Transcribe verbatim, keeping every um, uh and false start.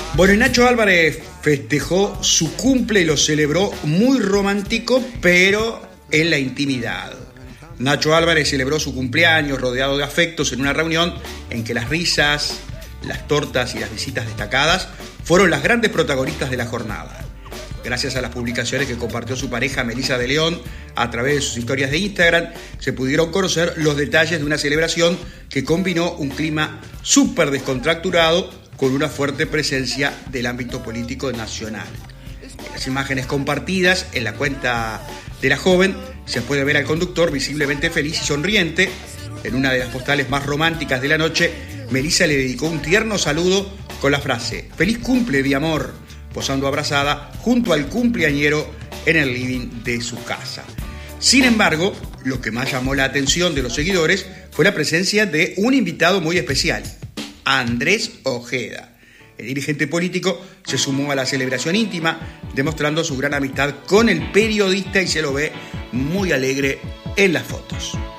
Bueno, y Nacho Álvarez festejó su cumple y lo celebró muy romántico, pero en la intimidad. Nacho Álvarez celebró su cumpleaños rodeado de afectos en una reunión en que las risas, las tortas y las visitas destacadas fueron las grandes protagonistas de la jornada. Gracias a las publicaciones que compartió su pareja Melissa de León a través de sus historias de Instagram, se pudieron conocer los detalles de una celebración que combinó un clima súper descontracturado con una fuerte presencia del ámbito político nacional. En las imágenes compartidas en la cuenta de la joven se puede ver al conductor visiblemente feliz y sonriente. En una de las postales más románticas de la noche, Melissa le dedicó un tierno saludo con la frase «Feliz cumple, mi amor», posando abrazada junto al cumpleañero en el living de su casa. Sin embargo, lo que más llamó la atención de los seguidores fue la presencia de un invitado muy especial, Andrés Ojeda. El dirigente político se sumó a la celebración íntima, demostrando su gran amistad con el periodista y se lo ve muy alegre en las fotos.